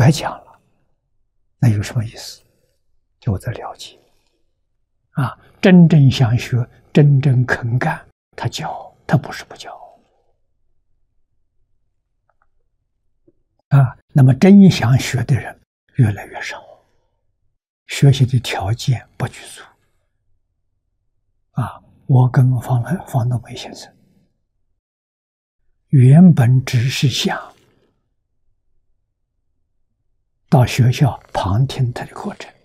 该讲了，那有什么意思？就我在了解啊，真正想学，真正肯干，他教，他不是不教啊。那么真想学的人越来越少，学习的条件不具足啊。我跟方东梅先生原本只是想到学校旁听他的课程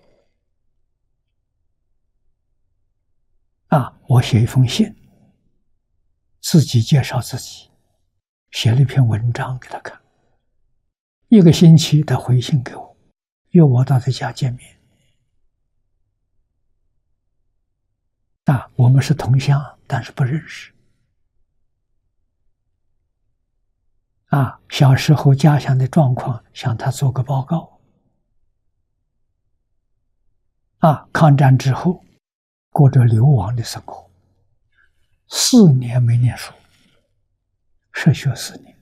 啊，我写一封信，自己介绍自己，写了一篇文章给他看。1个星期，他回信给我，约我到他家见面。啊，我们是同乡，但是不认识。啊，小时候家乡的状况，向他做个报告。啊，抗战之后，过着流亡的生活，4年没念书，辍学4年。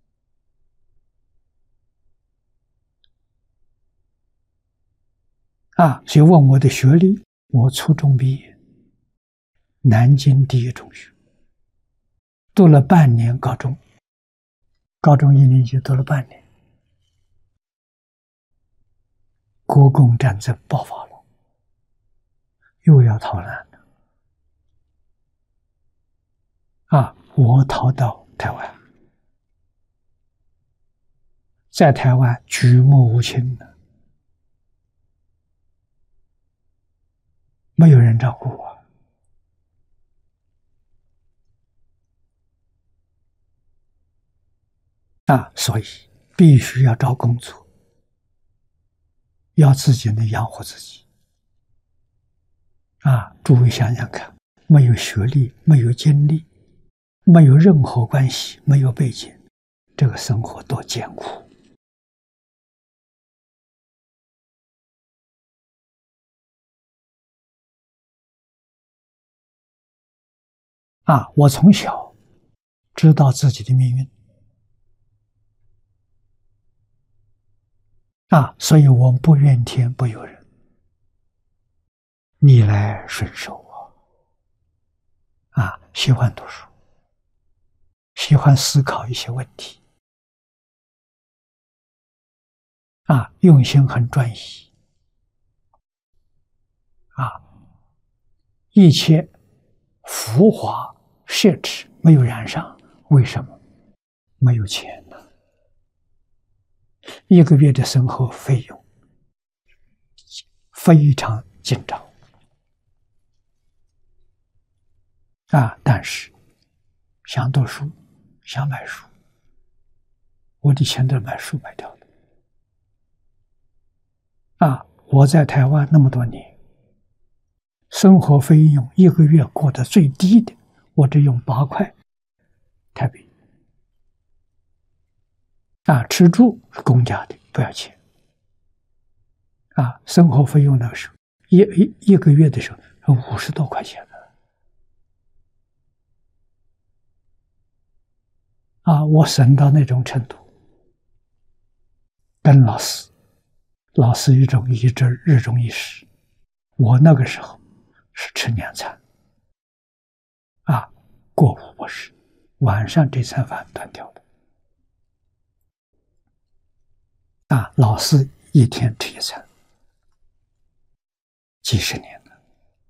啊，所以问我的学历，我初中毕业，南京第一中学，读了半年高中，高中1年级读了半年，国共战争爆发了，又要逃难了。啊，我逃到台湾，在台湾举目无亲的，没有人照顾我。啊，所以必须要找工作，要自己能养活自己。啊，诸位想想看，没有学历，没有经历，没有任何关系，没有背景，这个生活多艰苦。啊，我从小知道自己的命运。啊，所以我们不怨天不尤人，逆来顺受啊，喜欢读书，喜欢思考一些问题，啊，用心很专一，啊，一切浮华奢侈没有染上，为什么？没有钱呢，1个月的生活费用非常紧张。啊，但是想读书，想买书，我的钱都是买书买掉的。啊，我在台湾那么多年，生活费用1个月过得最低的，我只用8块台币。啊，吃住是公家的，不要钱。啊，生活费用那个时候，一个月的时候是50多块钱的。啊，我省到那种程度，跟老师一种一直日中一食。我那个时候是吃2餐，啊，过午不食，晚上这餐饭断掉的。啊，老师1天吃1餐，几十年了。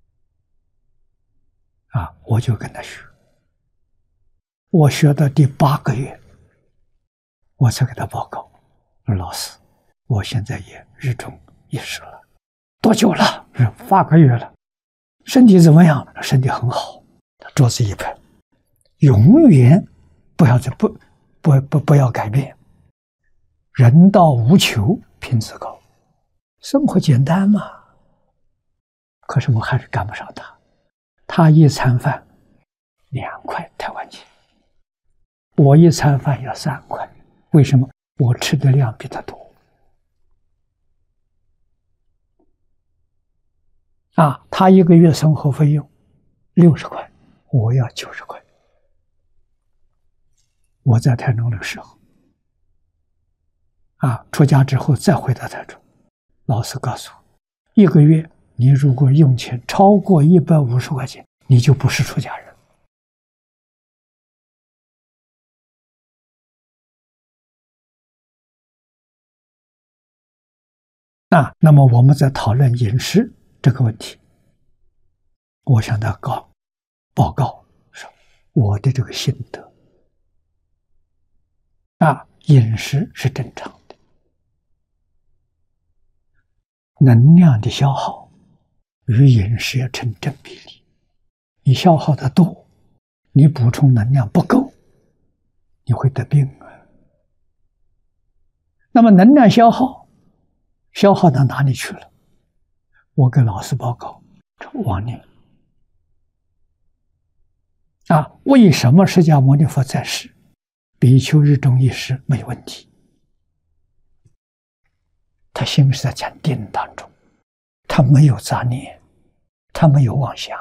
啊，我就跟他学，我学到第8个月，我才给他报告，说老师，我现在也日中一食了。多久了？8个月了。身体怎么样？身体很好。桌子一拍，永远不要改变。人到无求，品质高，生活简单嘛。可是我还是赶不上他，他1餐饭2块台湾钱，我1餐饭要3块。为什么？我吃的量比他多。啊，他1个月生活费用60块，我要90块。我在台中的时候， 出家之后再回到台中，老师告诉我，一个月你如果用钱超过150块钱，你就不是出家人。那么我们在讨论饮食这个问题，我向他报告说我的这个心得饮食是正常的，能量的消耗与饮食要成正比例，你消耗的多，你补充能量不够，你会得病那么能量消耗到哪里去了？我跟老师报告，妄念为什么释迦牟尼佛在世，比丘日中一时没问题？他心是在禅定当中，他没有杂念，他没有妄想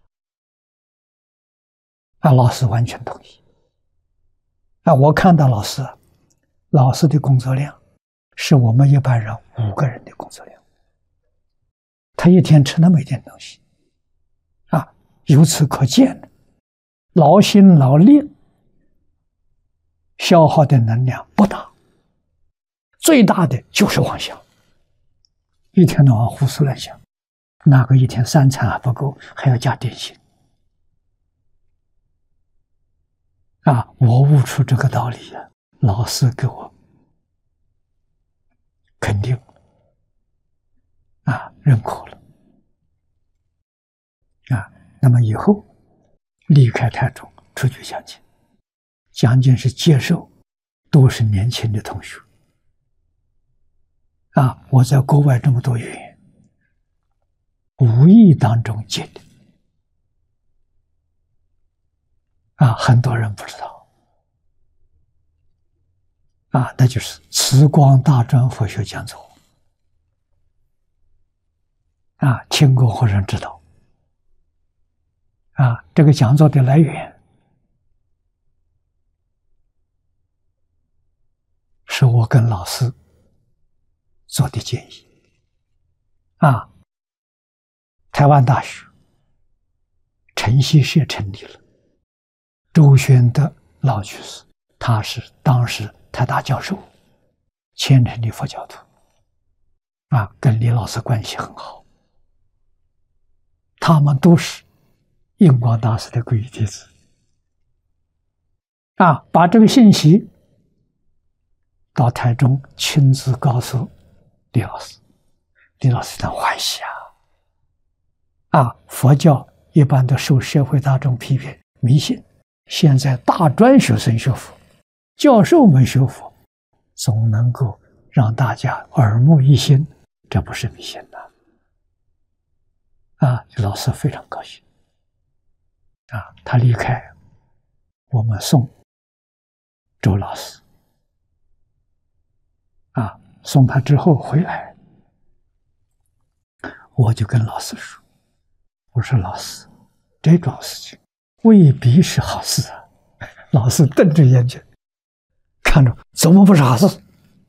老师完全同意我看到老师的工作量是我们一般人5个人的工作量，他一天吃那么一点东西由此可见劳心劳力消耗的能量不大，最大的就是妄想，一天到晚胡思乱想，那个一天3餐还不够，还要加点心我悟出这个道理老师给我肯定认可了那么以后离开台中出去讲经是接受都是年轻的同学我在国外这么多年无意当中接的很多人不知道那就是慈光大专佛学讲座听过或者知道这个讲座的来源是我跟老师做的建议台湾大学晨曦社成立了，周宣德老居士他是当时台大教授，虔诚的佛教徒跟李老师关系很好，他们都是印光大师的皈依弟子把这个信息到台中亲自告诉李老师，李老师很欢喜佛教一般都受社会大众批评迷信，现在大专学生学佛，教授们学佛，总能够让大家耳目一新，这不是迷信老师非常高兴他离开我们送周老师送他之后回来，我就跟老师说，我说老师，这桩事情未必是好事老师瞪着眼睛看着，怎么不是好事？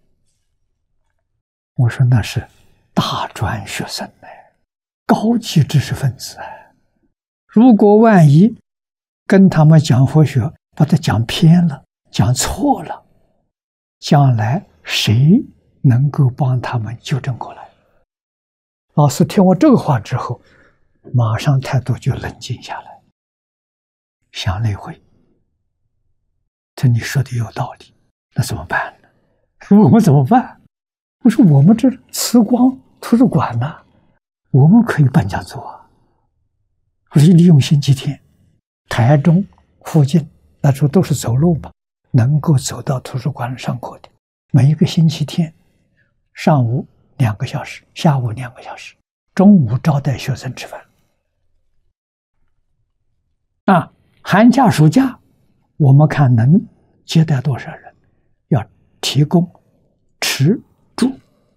我说那是大专学生高级知识分子如果万一跟他们讲佛学把它讲偏了，讲错了，将来谁能够帮他们纠正过来？老师听我这个话之后，马上态度就冷静下来，想了一会，这你说的有道理，那怎么办呢？我们怎么办？我说我们这慈光图书馆我们可以办讲座我说利用星期天，台中附近那时候都是走路嘛，能够走到图书馆上课的，每一个星期天上午2个小时，下午2个小时，中午招待学生吃饭寒假暑假我们看能接待多少人，要提供吃住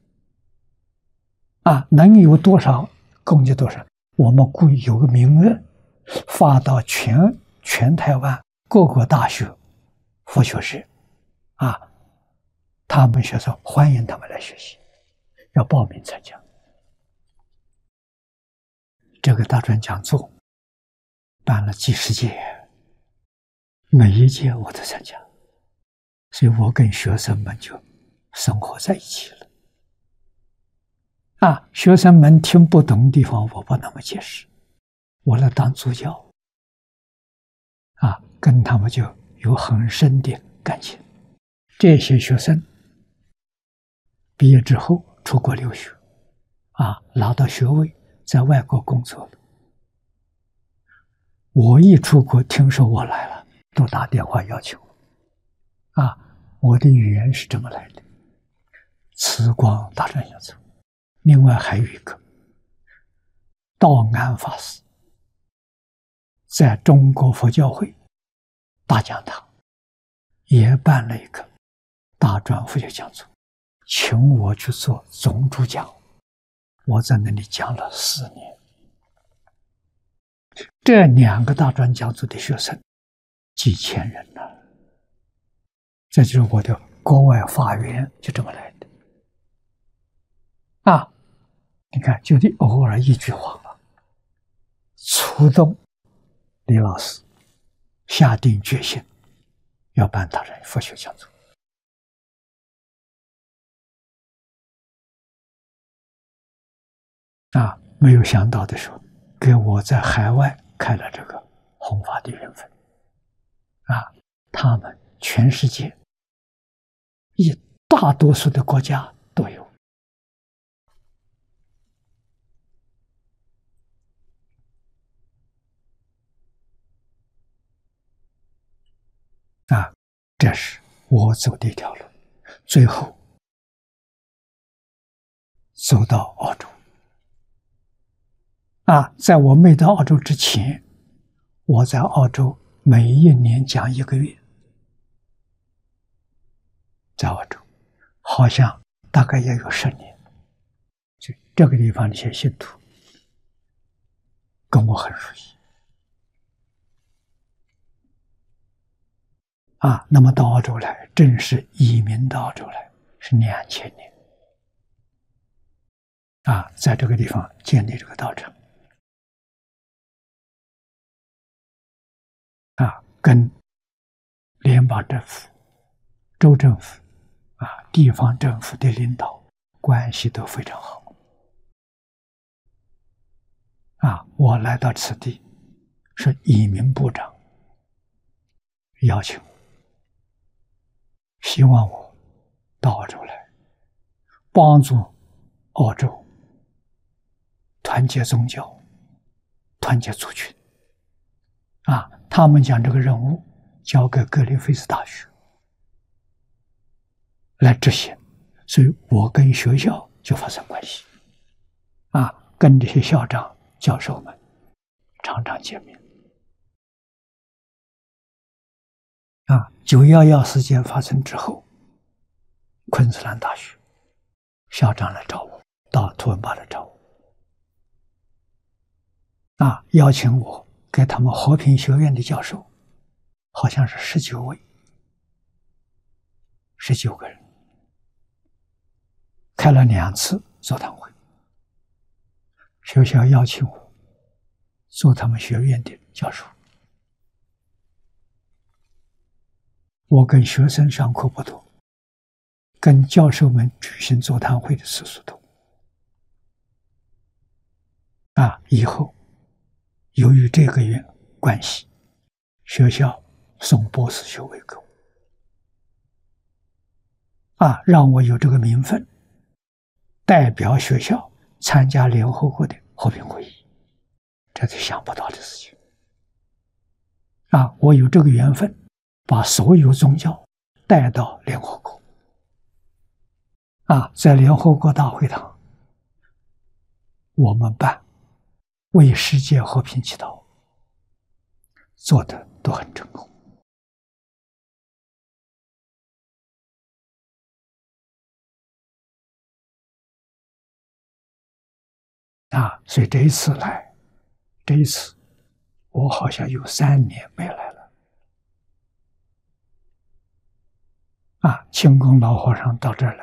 能有多少供给多少，我们故意有个名额发到全台湾各个大学佛学社他们学生欢迎他们来学习，要报名参加。这个大专讲座办了几十届，每一届我都参加，所以我跟学生们就生活在一起了。学生们听不懂的地方，我不那么解释，我来当助教，跟他们就有很深的感情。这些学生毕业之后出国留学，拿到学位，在外国工作了。我一出国，听说我来了，都打电话要求我。我的语言是这么来的：慈光大专讲座，另外还有一个道安法师，在中国佛教会大讲堂也办了一个大专佛学讲座，请我去做总主讲，我在那里讲了4年。这2个大专讲座的学生几千人呢，这就是我的国外法源就这么来的。你看，就的偶尔一句话触动李老师下定决心要办大专佛学讲座。没有想到的时候，给我在海外开了这个弘法的缘分。他们全世界大多数的国家都有。这是我走的一条路，最后走到澳洲。在我没到澳洲之前，我在澳洲每一年讲1个月，在澳洲好像大概也有10年。就这个地方的一些信徒跟我很熟悉。那么到澳洲来，正式移民到澳洲来是2000年。在这个地方建立这个道场。跟联邦政府、州政府、地方政府的领导关系都非常好。我来到此地是移民部长邀请我，希望我到澳洲来帮助澳洲团结宗教、团结族群。他们将这个任务交给格里菲斯大学来执行，所以我跟学校就发生关系。跟这些校长、教授们常常见面。911事件发生之后，昆士兰大学校长来找我，到图文巴来找我，邀请我给他们和平学院的教授，好像是19位，19个人，开了2次座谈会。学校邀请我做他们学院的教授。我跟学生上课不多，跟教授们举行座谈会的次数多。以后由于这个关系，学校送博士学位给我，让我有这个名分，代表学校参加联合国的和平会议，这是想不到的事情。我有这个缘分，把所有宗教带到联合国。在联合国大会堂，我们办为世界和平祈祷，做的都很成功。所以这一次我好像有3年没来了。 清宫老和尚到这儿来。